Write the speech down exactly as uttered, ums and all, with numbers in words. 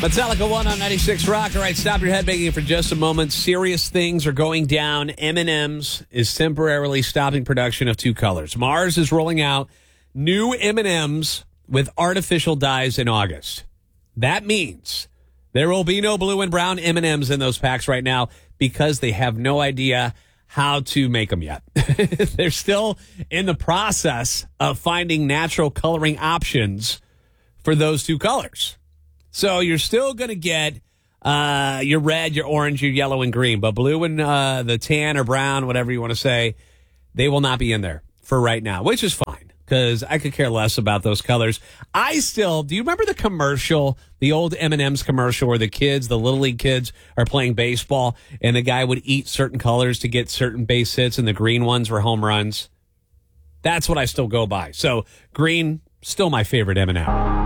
Metallica one on ninety-six Rock. All right, stop your headbanging for just a moment. Serious things are going down. M and M's is temporarily stopping production of two colors. Mars is rolling out new M and M's with artificial dyes in August. That means there will be no blue and brown M and M's in those packs right now because they have no idea how to make them yet. They're still in the process of finding natural coloring options for those two colors. So you're still going to get uh, your red, your orange, your yellow, and green. But blue and uh, the tan or brown, whatever you want to say, they will not be in there for right now, which is fine because I could care less about those colors. I still, do you remember the commercial, the old M and M's commercial where the kids, the Little League kids, are playing baseball and the guy would eat certain colors to get certain base hits and the green ones were home runs? That's what I still go by. So green, still my favorite M and M.